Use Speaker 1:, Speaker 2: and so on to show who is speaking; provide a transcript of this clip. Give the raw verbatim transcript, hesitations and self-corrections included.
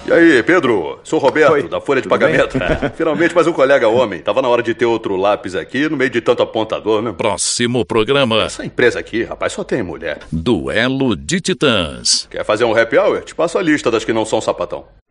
Speaker 1: E aí, Pedro? Sou Roberto,
Speaker 2: Oi.
Speaker 1: da Folha de
Speaker 2: Tudo
Speaker 1: Pagamento. Finalmente mais um colega homem. Tava na hora de ter outro lápis aqui, no meio de tanto apontador, né?
Speaker 3: Próximo programa.
Speaker 1: Essa empresa aqui, rapaz, só tem mulher.
Speaker 3: Duelo de Titãs.
Speaker 1: Quer fazer um happy hour? Te passo a lista das que não são sapatão.